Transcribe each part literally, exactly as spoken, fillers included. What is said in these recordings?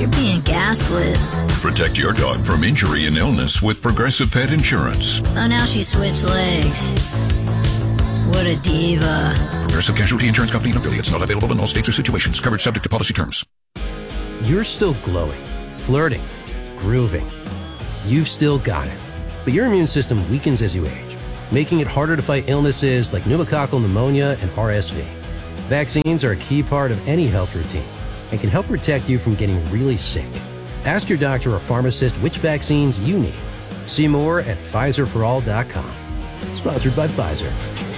You're being gaslit. Protect your dog from injury and illness with Progressive Pet Insurance. Oh, now she switched legs. What a diva. Progressive Casualty Insurance Company and affiliates. Not available in all states or situations. Coverage subject to policy terms. You're still glowing, flirting, grooving. You've still got it. But your immune system weakens as you age, making it harder to fight illnesses like pneumococcal pneumonia and R S V. Vaccines are a key part of any health routine and can help protect you from getting really sick. Ask your doctor or pharmacist which vaccines you need. See more at Pfizer for all dot com. Sponsored by Pfizer.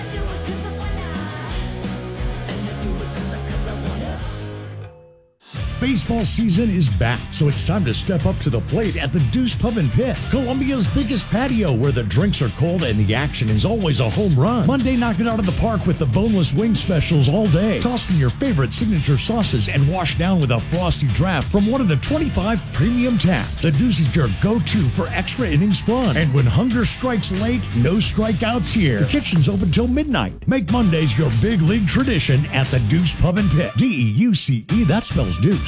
Baseball season is back, so it's time to step up to the plate at the Deuce Pub and Pit, Columbia's biggest patio, where the drinks are cold and the action is always a home run. Monday, knock it out of the park with the boneless wing specials all day. Toss in your favorite signature sauces and wash down with a frosty draft from one of the twenty-five premium taps. The Deuce is your go-to for extra innings fun. And when hunger strikes late, no strikeouts here. The kitchen's open till midnight. Make Mondays your big league tradition at the Deuce Pub and Pit. D E U C E, that spells Deuce.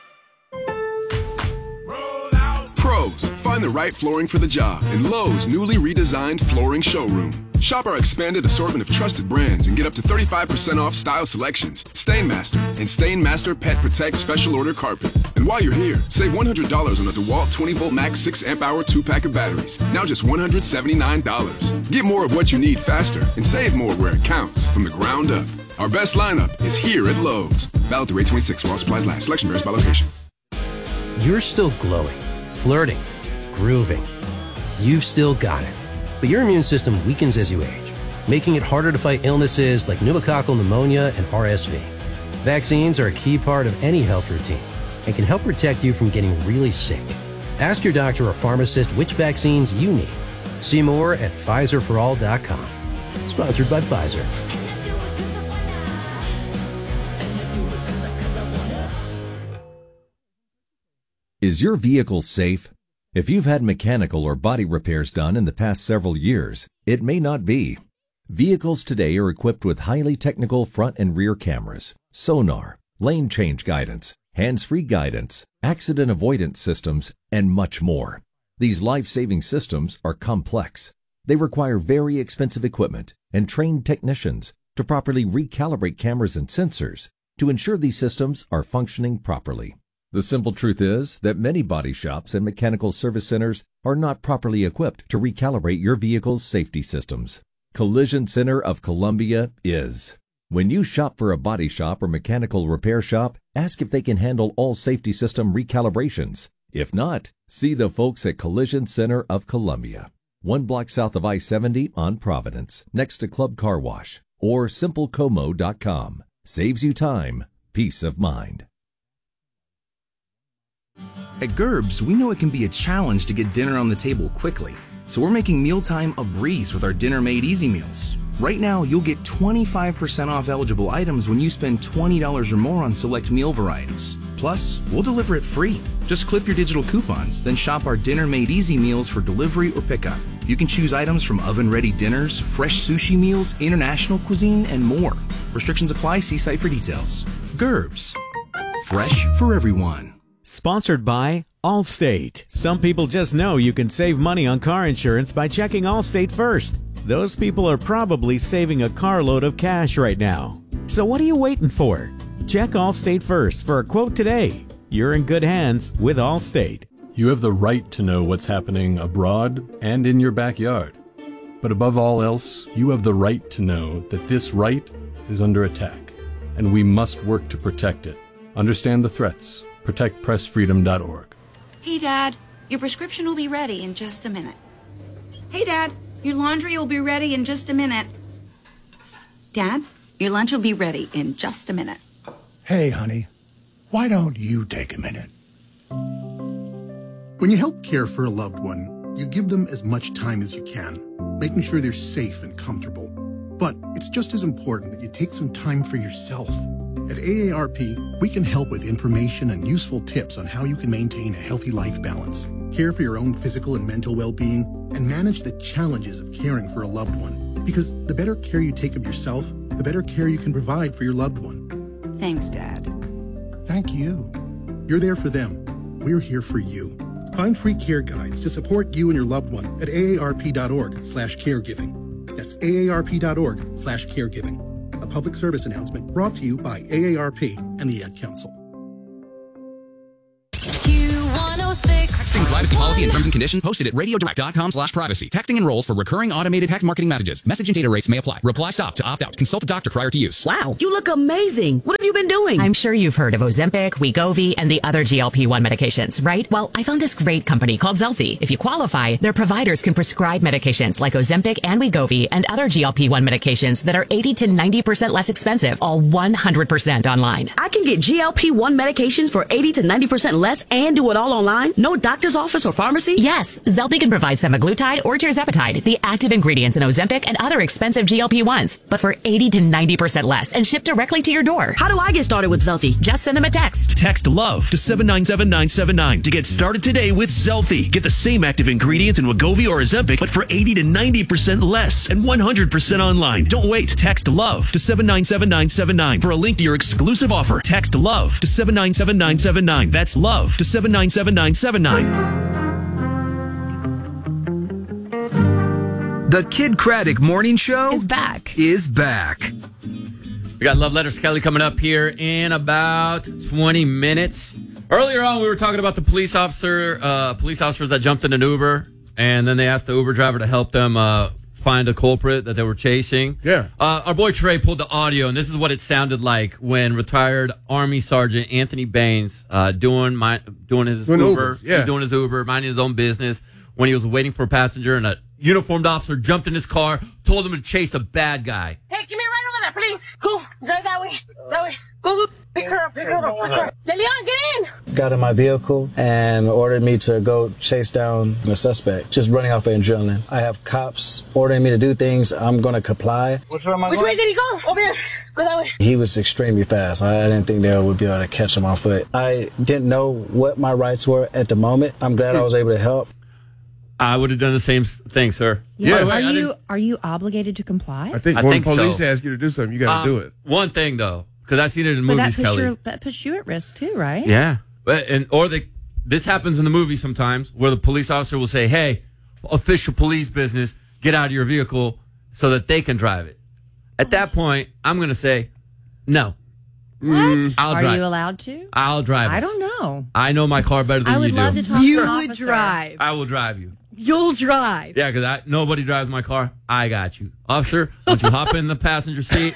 Pros, find the right flooring for the job in Lowe's newly redesigned flooring showroom. Shop our expanded assortment of trusted brands and get up to thirty-five percent off style selections, Stainmaster, and Stainmaster Pet Protect Special Order Carpet. And while you're here, save one hundred dollars on a DeWalt twenty volt max six amp hour two pack of batteries. Now just one hundred seventy-nine dollars. Get more of what you need faster and save more where it counts from the ground up. Our best lineup is here at Lowe's. Valid through eight twenty-six while supplies last. Selection varies by location. You're still glowing, flirting, grooving. You've still got it. But your immune system weakens as you age, making it harder to fight illnesses like pneumococcal pneumonia and R S V. Vaccines are a key part of any health routine and can help protect you from getting really sick. Ask your doctor or pharmacist which vaccines you need. See more at Pfizer for all dot com. Sponsored by Pfizer. Is your vehicle safe? If you've had mechanical or body repairs done in the past several years, it may not be. Vehicles today are equipped with highly technical front and rear cameras, sonar, lane change guidance, hands-free guidance, accident avoidance systems, and much more. These life-saving systems are complex. They require very expensive equipment and trained technicians to properly recalibrate cameras and sensors to ensure these systems are functioning properly. The simple truth is that many body shops and mechanical service centers are not properly equipped to recalibrate your vehicle's safety systems. Collision Center of Columbia is. When you shop for a body shop or mechanical repair shop, ask if they can handle all safety system recalibrations. If not, see the folks at Collision Center of Columbia. One block south of I seventy on Providence, next to Club Car Wash, or simple como dot com. Saves you time, peace of mind. At Gerb's, we know it can be a challenge to get dinner on the table quickly, so we're making mealtime a breeze with our Dinner Made Easy meals. Right now, you'll get twenty-five percent off eligible items when you spend twenty dollars or more on select meal varieties. Plus, we'll deliver it free. Just clip your digital coupons, then shop our Dinner Made Easy meals for delivery or pickup. You can choose items from oven-ready dinners, fresh sushi meals, international cuisine, and more. Restrictions apply. See site for details. Gerb's. Fresh for everyone. Sponsored by Allstate. Some people just know you can save money on car insurance by checking Allstate first. Those people are probably saving a carload of cash right now. So what are you waiting for? Check Allstate first for a quote today. You're in good hands with Allstate. You have the right to know what's happening abroad and in your backyard. But above all else, you have the right to know that this right is under attack, and we must work to protect it. Understand the threats. protect press freedom dot org. Hey, Dad, your prescription will be ready in just a minute. Hey, Dad, your laundry will be ready in just a minute. Dad, your lunch will be ready in just a minute. Hey, honey, why don't you take a minute? When you help care for a loved one, you give them as much time as you can, making sure they're safe and comfortable. But it's just as important that you take some time for yourself. At A A R P, we can help with information and useful tips on how you can maintain a healthy life balance, care for your own physical and mental well-being, and manage the challenges of caring for a loved one. Because the better care you take of yourself, the better care you can provide for your loved one. Thanks, Dad. Thank you. You're there for them, we're here for you. Find free care guides to support you and your loved one at aarp.org slash caregiving. That's aarp.org slash caregiving. A public service announcement brought to you by A A R P and the Ad Council. Texting privacy policy and terms and conditions posted at radiodirect.com slash privacy. Texting enrolls for recurring automated text marketing messages. Message and data rates may apply. Reply stop to opt out. Consult a doctor prior to use. Wow, you look amazing. What have you been doing? I'm sure you've heard of Ozempic, Wegovy, and the other G L P one medications, right? Well, I found this great company called Zelfie. If you qualify, their providers can prescribe medications like Ozempic and Wegovy and other G L P one medications that are eighty to ninety percent less expensive, all one hundred percent online. I can get G L P one medications for eighty to ninety percent less and do it all online? No doctor's office or pharmacy? Yes, Zelfie can provide semaglutide or tirzepatide, the active ingredients in Ozempic and other expensive G L P ones, but for eighty to ninety percent less and shipped directly to your door. How do I get started with Zelfie? Just send them a text. Text LOVE to seven nine seven nine seven nine to get started today with Zelfie. Get the same active ingredients in Wegovy or Ozempic, but for eighty to ninety percent less and one hundred percent online. Don't wait. Text LOVE to seven nine seven nine seven nine for a link to your exclusive offer. Text LOVE to seven nine seven nine seven nine. That's LOVE to seven nine seven nine seven nine. The Kid Craddock Morning Show is back. Is back. We got Love Letters Kelly coming up here in about twenty minutes. Earlier on, we were talking about the police officer, uh, police officers that jumped in an Uber, and then they asked the Uber driver to help them uh, find a culprit that they were chasing. Yeah. Uh, our boy Trey pulled the audio, and this is what it sounded like when retired Army Sergeant Anthony Baines uh, doing my doing his doing Uber, Ubers, yeah. doing his Uber, minding his own business, when he was waiting for a passenger, and a uniformed officer jumped in his car, told him to chase a bad guy. Hey, give me a ride over there, please. Go, drive that way, that way. Go, go, pick her up, pick her up, pick her up. De Leon, get in. Got in my vehicle and ordered me to go chase down the suspect, just running off of adrenaline. I have cops ordering me to do things. I'm going to comply. Which way am I Which going? way did he go? Over there. Go that way. He was extremely fast. I didn't think they would be able to catch him on foot. I didn't know what my rights were at the moment. I'm glad I was able to help. I would have done the same thing, sir. Yeah. Way, are you are you obligated to comply? I think I when think police so. ask you to do something, you got to Um, do it. One thing, though, because I've seen it in But that movies, puts, Kelly. your, that puts you at risk too, right? Yeah. But, and or they, this happens in the movie sometimes, where the police officer will say, hey, official police business, get out of your vehicle so that they can drive it. At that point, I'm going to say, no. What? I'll Are drive. you allowed to? I'll drive I us. don't know. I know my car better than I would you love do. to talk You to an would officer. drive. I will drive you. You'll drive. Yeah, because nobody drives my car. I got you. Officer, why don't you hop in the passenger seat?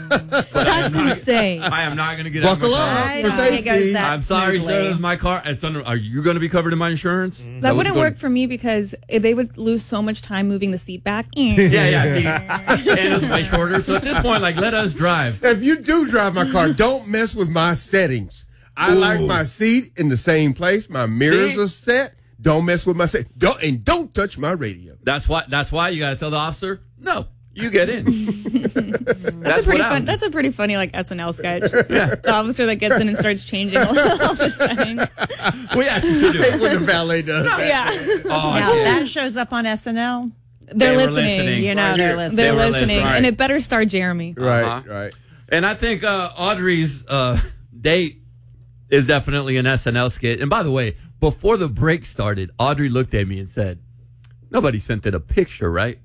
That's insane. I am not going to get Buckle out of my car. up for safety. I'm sorry, sir. This is my car. It's under. Are you going to be covered in my insurance? That what's wouldn't going- work for me because they would lose so much time moving the seat back. Yeah, yeah. See, and it's way shorter. So at this point, like, let us drive. If you do drive my car, don't mess with my settings. I Ooh. like my seat in the same place. My mirrors See? are set. Don't mess with my set. Don't and don't touch my radio. That's why. That's why you got to tell the officer, no, you get in. That's, That's a pretty what fun. I'm- That's a pretty funny like S N L sketch. The officer that gets in and starts changing all, all the settings. Well, yeah, she should do I hate it. when the valet does. Yeah, Oh, Now, yeah. that shows up on S N L. they're They were listening. listening. You know, Right they're here. listening. They're They were listening, listening. and it better star Jeremy. Right, Uh-huh. right. And I think uh, Audrey's uh, date is definitely an S N L skit. And by the way, before the break started, Audrey looked at me and said, nobody sent it a picture, right?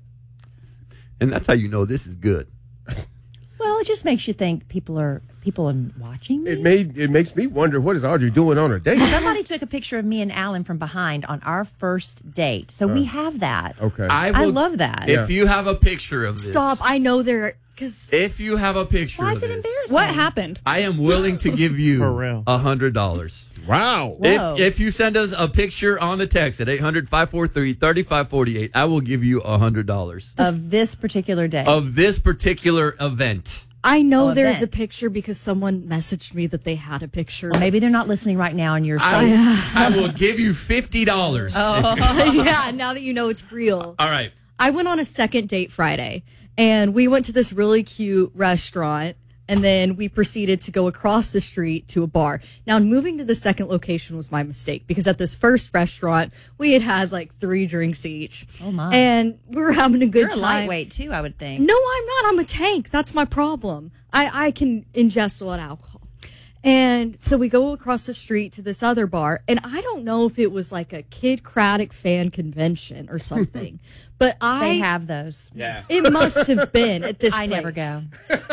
And that's how you know this is good. Well, it just makes you think people are people are watching me. It made it makes me wonder what is Audrey doing on her date. Somebody took a picture of me and Alan from behind on our first date, so we have that. Okay. I, will- love that. If you have a picture of this. Stop. I know there because If you have a picture Why of is it this, embarrassing? What happened? I am willing to give you For real. a hundred dollars. Wow. Whoa. If if you send us a picture on the text at eight hundred, five four three, three five four eight, I will give you a hundred dollars Of this particular day. of this particular event. I know Oh, there's event. a picture because someone messaged me that they had a picture. Well, maybe they're not listening right now, and you're I, saying, I will give you fifty dollars. Yeah, now that you know it's real. All right. I went on a second date Friday, and we went to this really cute restaurant, and then we proceeded to go across the street to a bar. Now, moving to the second location was my mistake, because at this first restaurant, we had had like three drinks each. Oh, my. And we were having a good you're a time. lightweight, too, I would think. No, I'm not. I'm a tank. That's my problem. I, I can ingest a lot of alcohol. And so we go across the street to this other bar, and I don't know if it was like a Kid Craddock fan convention or something, but I They have those. Yeah. It must have been at this. I place. never go.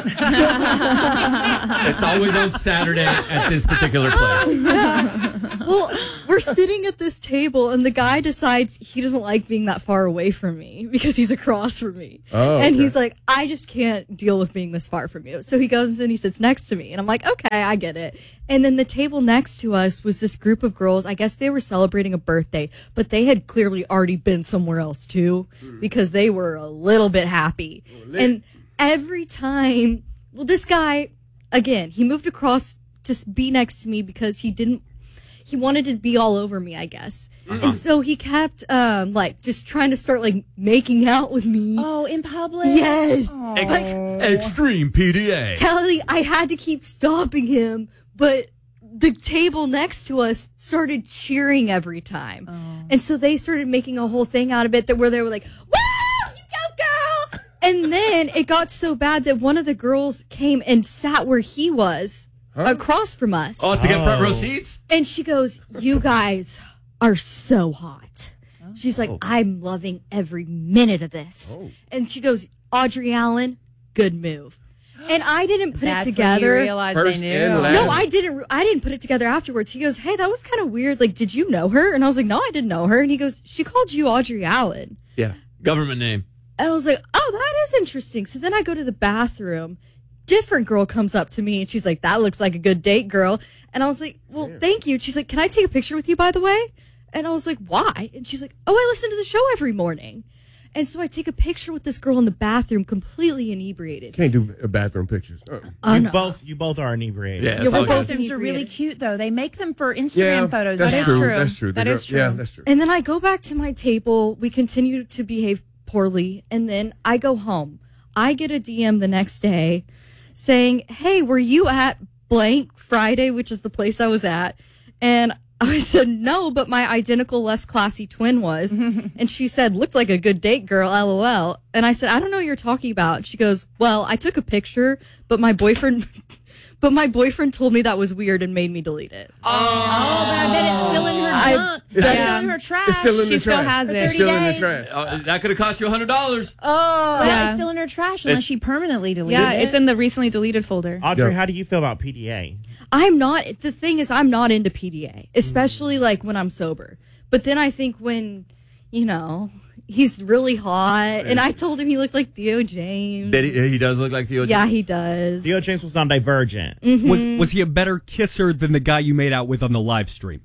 It's always on Saturday at this particular place. Yeah. Well, we're sitting at this table, and the guy decides he doesn't like being that far away from me because he's across from me. Oh, and okay. he's like, I just can't deal with being this far from you. So he comes and he sits next to me, and I'm like, okay, I get it. And then the table next to us was this group of girls. I guess they were celebrating a birthday, but they had clearly already been somewhere else too because they were a little bit happy. And every time, well, this guy, again, he moved across to be next to me because he didn't, he wanted to be all over me, I guess. Uh-huh. And so he kept, um, like, just trying to start, like, making out with me. Oh, in public? Yes. Ex- extreme P D A. Kelly, I had to keep stopping him, but the table next to us started cheering every time. Oh. And so they started making a whole thing out of it that where they were like, woo, you go, girl. And then it got so bad that one of the girls came and sat where he was across from us. Oh, to get front row seats? And she goes, you guys are so hot. She's like, I'm loving every minute of this. And she goes, Audrey Allen, good move. And I didn't put That's it together. when you realized First they knew. and last. No, I didn't. I didn't put it together afterwards. He goes, "Hey, that was kind of weird. Like, did you know her?" And I was like, "No, I didn't know her." And he goes, "She called you Audrey Allen." Yeah. Government name. And I was like, "Oh, that is interesting." So then I go to the bathroom. Different girl comes up to me and she's like, "That looks like a good date, girl." And I was like, "Well, thank you." And she's like, "Can I take a picture with you, by the way?" And I was like, "Why?" And she's like, "Oh, I listen to the show every morning." And so I take a picture with this girl in the bathroom, completely inebriated. Can't do uh, bathroom pictures. Uh-uh. Oh, you no. both, you both are inebriated. Yeah, Yeah, we're both Bathrooms are really inebriated. cute, though. They make them for Instagram Yeah, photos. that's now. true. true. That's true. The That girl- is true. Yeah, that's true. And then I go back to my table. We continue to behave poorly. And then I go home. I get a D M the next day saying, "Hey, were you at blank Friday," which is the place I was at? And I said, "No, but my identical, less classy twin was." And she said, "Looked like a good date, girl, LOL." And I said, "I don't know what you're talking about." And she goes, "Well, I took a picture, but my boyfriend... But my boyfriend told me that was weird and made me delete it." Oh, but I bet it's still in her I- junk. It's It's still- still in her trash. It's still in She the still trash. has it. It's thirty still in the days. trash. Uh, that could have cost you one hundred dollars. Oh. Yeah, Yeah. it's still in her trash unless It- she permanently deleted Yeah, it. it's in the recently deleted folder. Audrey, Yeah. how do you feel about P D A? I'm not, the thing is, I'm not into P D A, especially like when I'm sober. But then I think when, you know, he's really hot, and I told him he looked like Theo James. Did he, he does look like Theo James. Yeah, he does. Theo James was on Divergent. Was was he a better kisser than the guy you made out with on the live stream?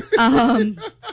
Um,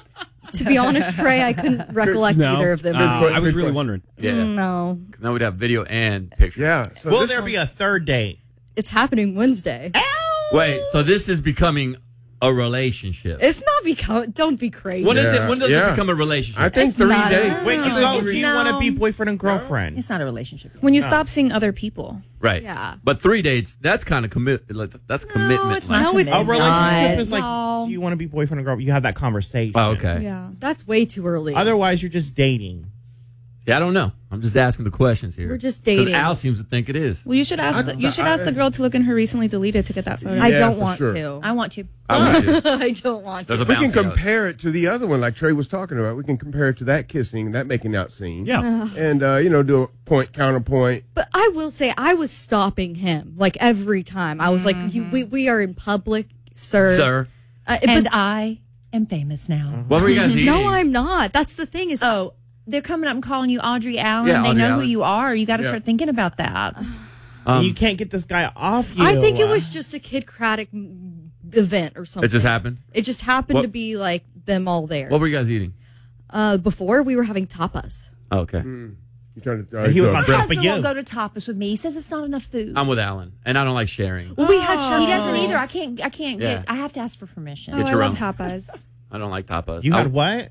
to be honest, Trey, I couldn't recollect No. either of them. Uh, I was really wondering. Yeah. Mm, no, Now we'd have video and picture. Yeah. So Will this there one- be a third date? it's happening Wednesday. Wait, so this is becoming a relationship. It's not become. Don't be crazy. When is it? Yeah, When does yeah. it become a relationship? I think It's three not a- days. When you No, go, it's do you no. want to be boyfriend and girlfriend? It's not a relationship. When you stop seeing other people. Right. Yeah. But three dates, that's kind of commit. Like, that's commitment. it's like- not No, it's A relationship not. is like, No. do you want to be boyfriend and girlfriend? You have that conversation. Oh, okay. Yeah. That's way too early. Otherwise, you're just dating. Yeah, I don't know. I'm just asking the questions here. We're just 'Cause dating. Al seems to think it is. Well, you should ask. I- The, you should I- ask the girl to look in her recently deleted to get that photo. I Yeah, don't for want sure. to. I want to. I would too. I don't want There's to. a We can bounty out. compare it to the other one, like Trey was talking about. We can compare it to that kissing, that making out scene. Yeah. And, uh, you know, do a point, counterpoint. But I will say, I was stopping him like every time. I was like, you, "We we are in public, sir." Sir, Uh, And but I am famous now. what were you guys eating? no, I'm not. That's the thing. Is Oh, they're coming up and calling you Audrey Allen. Yeah, they Audrey know Allen. who you are. You got to Yeah. start thinking about that. Um, you can't get this guy off you. I think it was just a Kid Craddock m- event or something. It just happened? It just happened What- to be like them all there. What were you guys eating? Uh, before we were having tapas. Oh, okay. You trying to, uh, And he was go. on My top of husband you. won't go to tapas with me. He says it's not enough food. I'm with Alan, and I don't like sharing. Well, we had he doesn't charcuterie. either. I can't. I can't Yeah. get. I have to ask for permission. Oh, Get I your love own. tapas. I don't like tapas. You I- had what?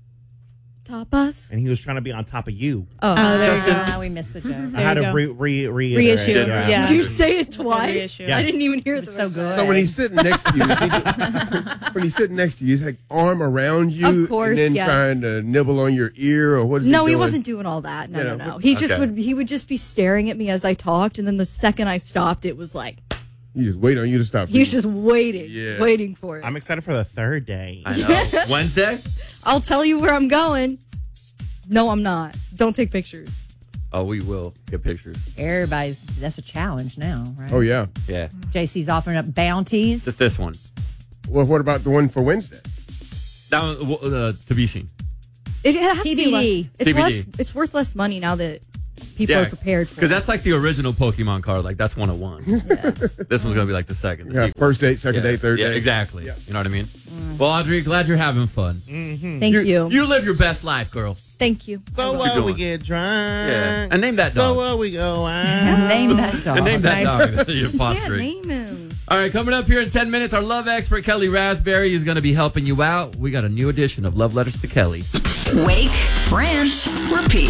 Tapas. And he was trying to be on top of you. Oh, Oh, there you go. Ah, we missed the joke. I There had you to go. re, re, reiterate. Reissue, Yeah. yeah. Did you say it twice? Reissue. I didn't even hear the so good. So when he's sitting next to you, he, when he's sitting next to you, he's like arm around you, Of course, and then yes. trying to nibble on your ear, or what is No, he he doing? wasn't doing all that. No, You no, know, no. He just okay. would. He would just be staring at me as I talked, and then the second I stopped, it was like, He just wait on you to stop. He's just waiting, Yeah. waiting for it. I'm excited for the third day. I know. Wednesday? I'll tell you where I'm going. No, I'm not. Don't take pictures. Oh, we will get pictures. Everybody's, that's a challenge now, right? Oh, yeah. Yeah. J C's offering up bounties. Just this one. Well, what about the one for Wednesday? That one, uh, to be seen. It, it has T to B be D. less, it's T B D. less. It's worth less money now that people are prepared for Because it. that's like the original Pokemon card. Like, that's one oh one. This one's going to be like the second. The Yeah, sequel. first date, second Yeah. date, third yeah, date. exactly. Yeah. You know what I mean? Well, Audrey, glad you're having fun. Mm-hmm. Thank You're- you. You live your best life, girl. Thank you. So Keep what? going. We get drunk. Yeah. And name that So dog. what? We go out. Name that dog. And name that Nice. dog. You're Can't fostering. name him. All right, coming up here in ten minutes, our love expert, Kelly Raspberry, is going to be helping you out. We got a new edition of Love Letters to Kelly. Wake, rant, repeat.